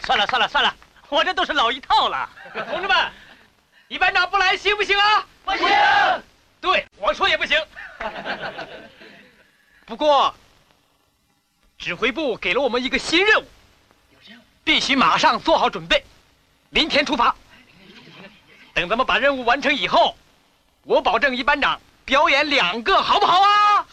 算了算了算了，我这都是老一套了。 同志们，一班长不来行不行啊？ 不行。 对，我说也不行。不过，指挥部给了我们一个新任务，必须马上做好准备，明天出发。等咱们把任务完成以后，我保证一班长表演2个，好不好啊？